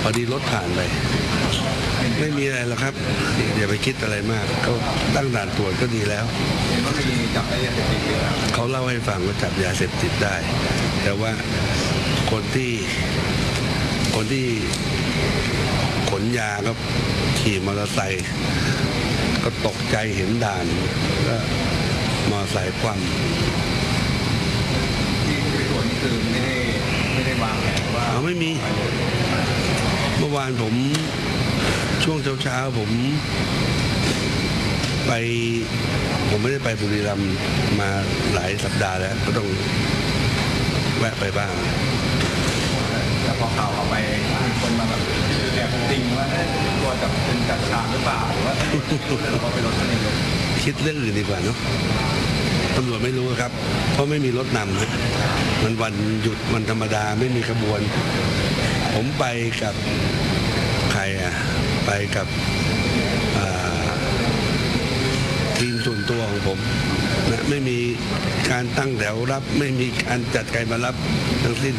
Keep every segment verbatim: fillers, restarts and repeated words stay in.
พอดีรถผ่านไปไม่มีอะไรหรอกครับอย่าไปคิดอะไรมากเขาตั้งด่านตรวจก็ดีแล้วเขาเล่าให้ฟังว่าจับยาเสพติดได้แต่ว่าคนที่คนที่ขนยาก็ขี่มอเตอร์ไซค์ก็ตกใจเห็นด่านก็มอเตอร์ไซค์คว่ำที่ไปตรวจนี่คือไม่ได้ไม่ได้วางแผนว่าอ๋อไม่มีเมื่อวานผมช่วงเช้าๆผมไปผมไม่ได้ไปบุรีรัมย์มาหลายสัปดาห์แล้วก็ต้องแวะไปบ้างแต่พอข่าวออกไปมีคนมาแบบแอบติงว่าตัวจับเป็นจัดฉากหรือเปล่าหรือว่าเราไปรถนายกคิดเรื่องอื่นดีกว่าเนาะตำรวจไม่รู้ครับเพราะไม่มีรถนำนะมันวันหยุดวันธรรมดาไม่มีขบวนผมไปกับใครอ่ะไปกับทีมส่วนตัวของผมนะไม่มีการตั้งแถวรับไม่มีการจัดใครมารับทั้งสิ้น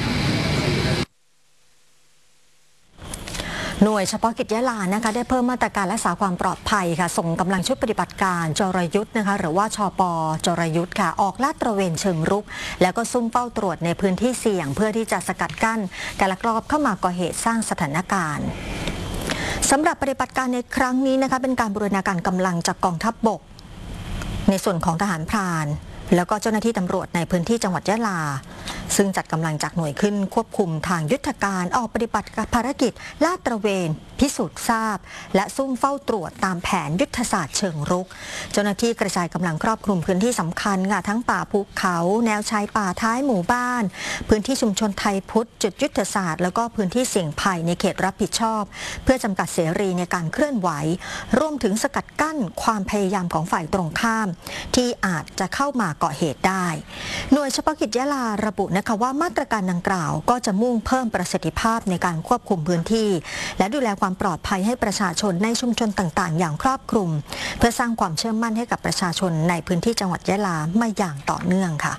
หน่วยเฉพาะกิจยะลานะคะได้เพิ่มมาตรการรักษาความปลอดภัยค่ะส่งกำลังชุดปฏิบัติการจรยุทธ์นะคะหรือว่าชปจรยุทธ์ค่ะออกลาดตระเวนเชิงรุกแล้วก็ซุ่มเฝ้าตรวจในพื้นที่เสี่ยงเพื่อที่จะสกัดกั้นการลักลอบเข้ามาก่อเหตุสร้างสถานการณ์สำหรับปฏิบัติการในครั้งนี้นะคะเป็นการบูรณาการกำลังจากกองทัพบกในส่วนของทหารพรานแล้วก็เจ้าหน้าที่ตำรวจในพื้นที่จังหวัดยะลาซึ่งจัดกำลังจากหน่วยขึ้นควบคุมทางยุทธการออกปฏิบัติภารกิจลาดตระเวนพิสูจน์ทราบและซุ่มเฝ้าตรวจตามแผนยุทธศาสตร์เชิงรุกเจ้าหน้าที่กระจายกำลังครอบคลุมพื้นที่สำคัญค่ะทั้งป่าภูเขาแนวชายป่าท้ายหมู่บ้านพื้นที่ชุมชนไทยพุทธจุดยุทธศาสตร์แล้วก็พื้นที่เสี่ยงภัยในเขตรับผิดชอบเพื่อจำกัดเสรีในการเคลื่อนไหวรวมถึงสกัดกั้นความพยายามของฝ่ายตรงข้ามที่อาจจะเข้ามาก่อเหตุได้หน่วยเฉพาะกิจยะลาระบุนะคะว่ามาตรการดังกล่าวก็จะมุ่งเพิ่มประสิทธิภาพในการควบคุมพื้นที่และดูแลความปลอดภัยให้ประชาชนในชุมชนต่างๆอย่างครอบคลุมเพื่อสร้างความเชื่อมั่นให้กับประชาชนในพื้นที่จังหวัดยะลามาอย่างต่อเนื่องค่ะ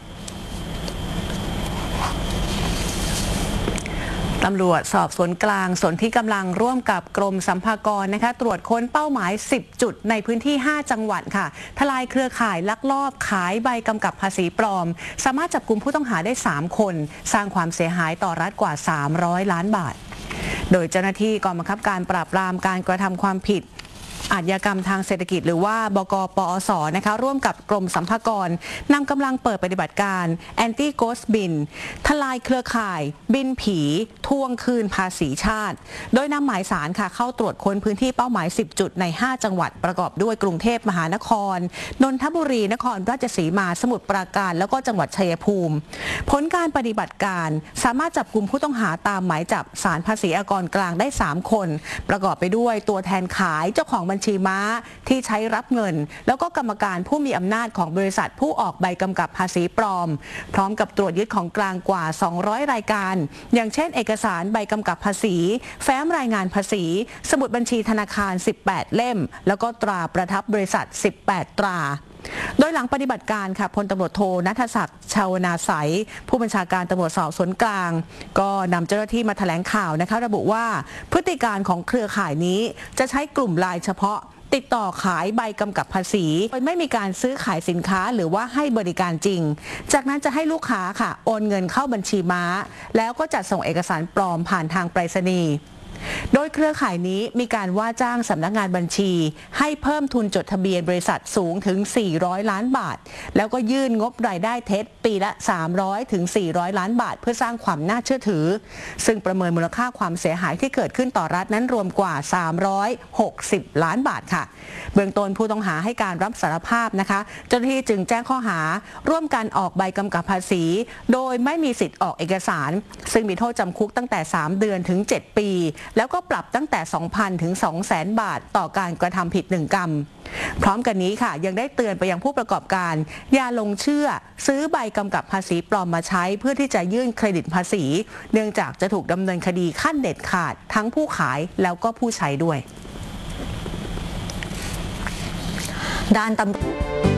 ตำรวจสอบสวนกลางส่วนที่กำลังร่วมกับกรมสรรพากรนะคะตรวจค้นเป้าหมายสิบจุดในพื้นที่ห้าจังหวัดค่ะทลายเครือข่ายลักลอบขายใบกำกับภาษีปลอมสามารถจับกุมผู้ต้องหาได้สามคนสร้างความเสียหายต่อรัฐกว่าสามร้อยล้านบาทโดยเจ้าหน้าที่กองบังคับการปราบปรามการกระทำความผิดอาชญากรรมทางเศรษฐกิจหรือว่าบก.ปอส.นะคะร่วมกับกรมสรรพากรนำกำลังเปิดปฏิบัติการแอนตี้โกสต์บินทลายเครือข่ายบินผีทวงคืนภาษีชาติโดยนำหมายสารค่ะเข้าตรวจค้นพื้นที่เป้าหมายสิบจุดในห้าจังหวัดประกอบด้วยกรุงเทพมหานครนนทบุรีนครราชสีมาสมุทรปราการแล้วก็จังหวัดชัยภูมิผลการปฏิบัติการสามารถจับกุมผู้ต้องหาตามหมายจับศาลภาษีอากรกลางได้สามคนประกอบไปด้วยตัวแทนขายเจ้าของบัญชีม้าที่ใช้รับเงินแล้วก็กรรมการผู้มีอำนาจของบริษัทผู้ออกใบกำกับภาษีปลอมพร้อมกับตรวจยึดของกลางกว่าสองร้อยรายการอย่างเช่นเอกสารใบกำกับภาษีแฟ้มรายงานภาษีสมุดบัญชีธนาคารสิบแปดเล่มแล้วก็ตราประทับบริษัทสิบแปดตราโดยหลังปฏิบัติการค่ะพลตำรวจโทณัฐศักดิ์ชาวนาใสผู้บัญชาการตำรวจสอบสวนกลางก็นำเจ้าหน้าที่มาแถลงข่าวนะคะระบุว่าพฤติการของเครือข่ายนี้จะใช้กลุ่มไลน์เฉพาะติดต่อขายใบกำกับภาษีโดยไม่มีการซื้อขายสินค้าหรือว่าให้บริการจริงจากนั้นจะให้ลูกค้าค่ะโอนเงินเข้าบัญชีม้าแล้วก็จัดส่งเอกสารปลอมผ่านทางไปรษณีย์โดยเครือข่ายนี้มีการว่าจ้างสำนักงานบัญชีให้เพิ่มทุนจดทะเบียนบริษัทสูงถึงสี่ร้อยล้านบาทแล้วก็ยื่นงบรายได้เท็จปีละสามร้อยถึงสี่ร้อยล้านบาทเพื่อสร้างความน่าเชื่อถือซึ่งประเมินมูลค่าความเสียหายที่เกิดขึ้นต่อรัฐนั้นรวมกว่าสามร้อยหกสิบล้านบาทค่ะเบื้องต้นผู้ต้องหาให้การรับสารภาพนะคะเจ้าหน้าที่จึงแจ้งข้อหาร่วมกันออกใบกำกับภาษีโดยไม่มีสิทธิ์ออกเอกสารซึ่งมีโทษจำคุกตั้งแต่สามเดือนถึงเจ็ดปีแล้วก็ปรับตั้งแต่ สองพัน ถึง สองแสน บาทต่อการกระทำผิดหนึ่งกรรมพร้อมกันนี้ค่ะยังได้เตือนไปยังผู้ประกอบการอย่าลงเชื่อซื้อใบกำกับภาษีปลอมมาใช้เพื่อที่จะยื่นเครดิตภาษีเนื่องจากจะถูกดำเนินคดีขั้นเด็ดขาดทั้งผู้ขายแล้วก็ผู้ใช้ด้วยด้านตำรวจ